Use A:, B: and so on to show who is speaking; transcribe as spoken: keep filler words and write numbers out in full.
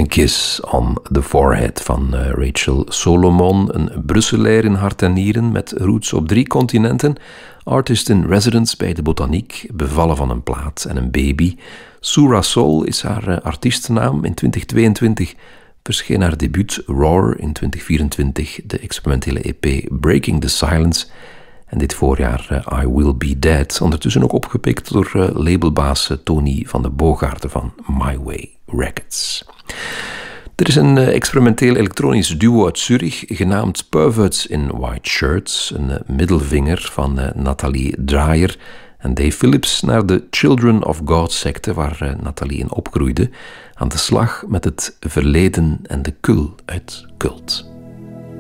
A: Een Kiss on the Forehead van uh, Rachel Solomon, een Brusselair in hart en nieren met roots op drie continenten, artist in residence bij de Botaniek, bevallen van een plaat en een baby. Sura Soul is haar uh, artiestennaam. In twintig tweeëntwintig verscheen haar debuut Roar, in twintig vierentwintig de experimentele E P Breaking the Silence en dit voorjaar uh, I Will Be Dead, ondertussen ook opgepikt door uh, labelbaas uh, Tony van de Boogaarden van My Way Records. Er is een uh, experimenteel elektronisch duo uit Zurich genaamd Perverts in White Shirts, een uh, middelvinger van uh, Nathalie Dreyer en Dave Phillips naar de Children of God secte waar uh, Nathalie in opgroeide, aan de slag met het verleden en de kul uit Cult.